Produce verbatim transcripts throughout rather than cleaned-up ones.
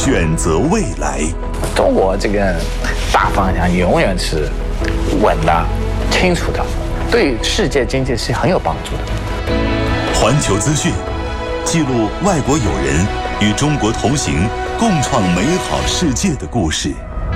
选择未来。 中国这个大方向永远是稳的、清楚的，对世界经济是很有帮助的。 环球资讯记录外国友人与中国同行、共创美好世界的故事。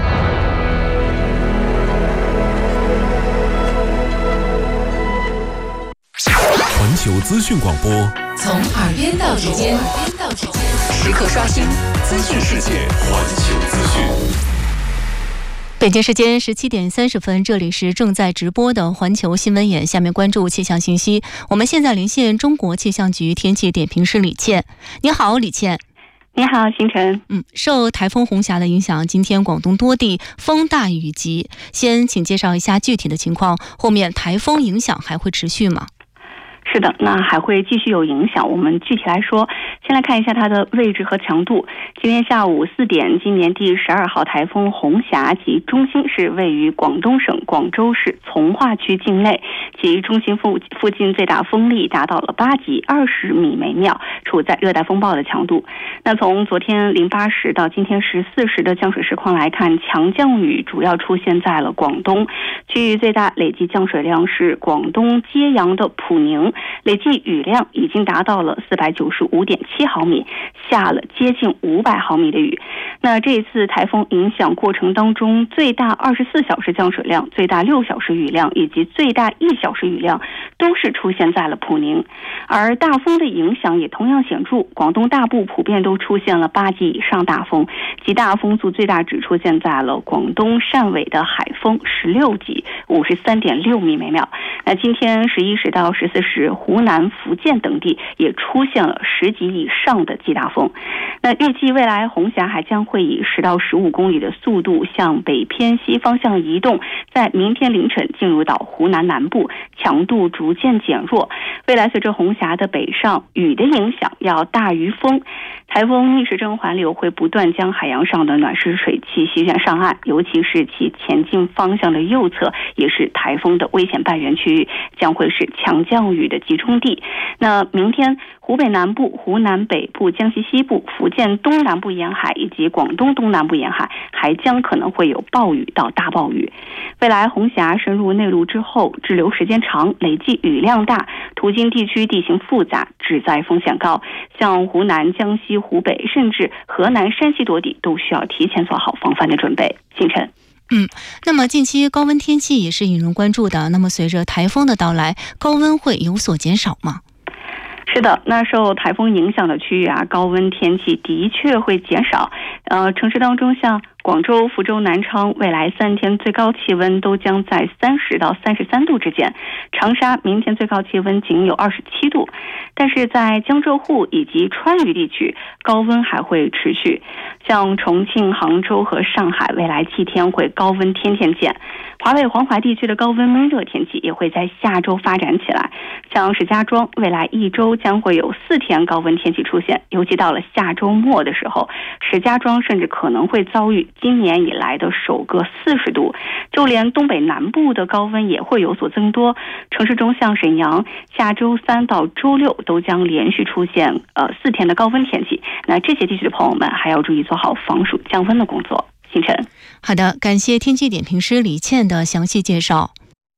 环球资讯广播， 从耳边到指尖，时刻刷新资讯世界。 环球资讯。 北京时间十七点三十分，这里是正在直播的环球新闻眼。下面关注气象信息。我们现在连线中国气象局天气点评师李倩。你好，李倩。 你好，星辰。 嗯，受台风红霞的影响，今天广东多地风大雨急。先请介绍一下具体的情况，后面台风影响还会持续吗？ 是的，那还会继续有影响。我们具体来说，先来看一下它的位置和强度。今天下午四点，今年第十二号台风红霞其中心是位于广东省广州市从化区境内，其中心附附近最大风力达到了八级，二十米每秒，处在热带风暴的强度。那从昨天零八时到今天十四时的降水实况来看，强降雨主要出现在了广东区域，最大累计降水量是广东揭阳的普宁，累计雨量已经达到了四百九十五点七毫米，下了接近五百毫米的雨。那这一次台风影响过程当中，最大二十四小时降水量、最大六小时雨量以及最大一小时雨量都是出现在了普宁。而大风的影响也同样显著，广东大部普遍都出现了八级以上大风，极大风速最大值出现在了广东汕尾的海风十六级，五十三点六米每秒。那今天十一时到十四时，湖南、福建等地也出现了十级以上的极大风。那预计未来红霞还将会以十到十五公里的速度向北偏西方向移动，在明天凌晨进入到湖南南部，强度逐渐减弱。未来随着红霞的北上，雨的影响要大于风。台风逆时针环流会不断将海洋上的暖湿水汽席卷上岸，尤其是其前进方向的右侧，也是台风的危险半圆区域，将会是强降雨的集中地。那明天湖北南部、湖南北部、江西西部、福建东南部沿海以及广东东南部沿海还将可能会有暴雨到大暴雨。未来红霞深入内陆之后，滞留时间长，累计雨量大，途经地区地形复杂，致灾风险高，像湖南、江西、湖北甚至河南、山西多地都需要提前做好防范的准备。星辰。 嗯，那么近期高温天气也是引人关注的，那么随着台风的到来，高温会有所减少吗？ 是的，那受台风影响的区域啊，高温天气的确会减少。呃，城市当中像广州、福州、南昌，未来三天最高气温都将在三十到三十三度之间。长沙明天最高气温仅有二十七度，但是在江浙沪以及川渝地区，高温还会持续。像重庆、杭州和上海，未来七天会高温天天见。华北、黄淮地区的高温闷热天气也会在下周发展起来。像石家庄，未来一周将会有四天高温天气出现，尤其到了下周末的时候，石家庄甚至可能会遭遇今年以来的首个四十度。就连东北南部的高温也会有所增多。城市中像沈阳，下周三到周六都将连续出现呃四天的高温天气。那这些地区的朋友们还要注意做好防暑降温的工作。星辰。 好的，感谢天气点评师李倩的详细介绍。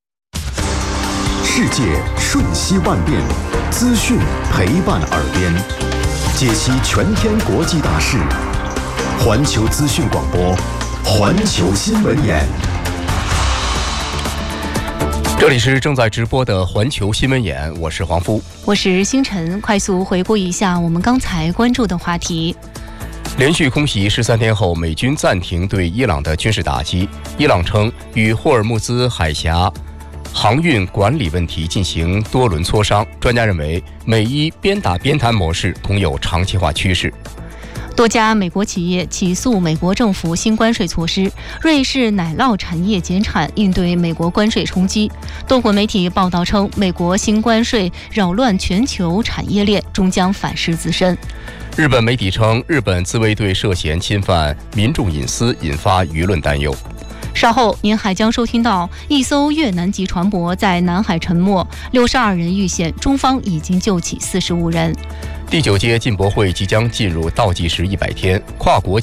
世界瞬息万变，资讯陪伴耳边，解析全天国际大事。环球资讯广播，环球新闻眼。 这里是正在直播的环球新闻眼，我是黄夫， 我是星辰。快速回顾一下我们刚才关注的话题。 连续空袭十三天后，美军暂停对伊朗的军事打击。伊朗称与霍尔木兹海峡航运管理问题进行多轮磋商。专家认为，美伊边打边谈模式恐有长期化趋势。 多家美国企业起诉美国政府新关税措施，瑞士奶酪产业减产应对美国关税冲击。多国媒体报道称，美国新关税扰乱全球产业链，终将反噬自身。 日本媒体称，日本自卫队涉嫌侵犯民众隐私，引发舆论担忧。 稍后您还将收听到一艘越南籍船舶在南海沉没，六十二人遇险，中方已经救起四十五人。 第九届进博会即将进入倒计时一百天，跨国